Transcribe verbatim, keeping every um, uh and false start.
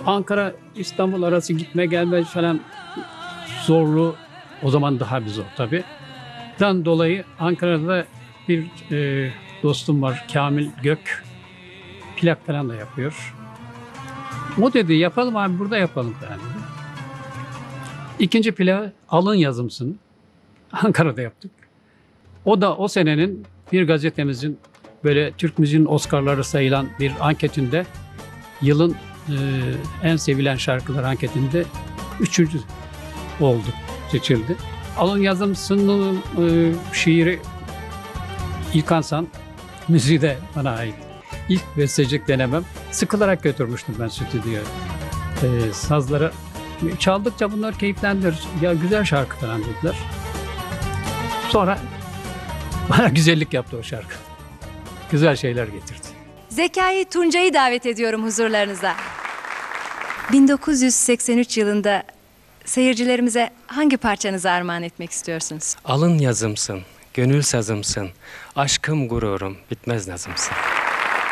Ankara İstanbul arası gitme gelme falan zorlu, o zaman daha bir zor tabii. Dan dolayı Ankara'da bir e, dostum var, Kamil Gök, plak falan da yapıyor. O dedi yapalım abi, burada yapalım yani. İkinci plağı alın yazımsın. Ankara'da yaptık. O da o senenin bir gazetemizin böyle Türk müziğinin Oscar'ları sayılan bir anketinde, yılın e, en sevilen şarkılar anketinde üçüncü oldu, seçildi. Alın yazımsının e, şiiri İlkan San, müziği de bana ait. İlk bestecilik denemem. Sıkılarak götürmüştüm ben stüdyoya. E, sazları çaldıkça bunlar keyiflendir. Ya güzel şarkı falan dediler. Sonra bana güzellik yaptı o şarkı. Güzel şeyler getirdi. Zekai Tuncay'ı davet ediyorum huzurlarınıza. bin dokuz yüz seksen üç yılında seyircilerimize hangi parçanızı armağan etmek istiyorsunuz? Alın yazımsın, gönül sazımsın, aşkım gururum, bitmez nazımsın.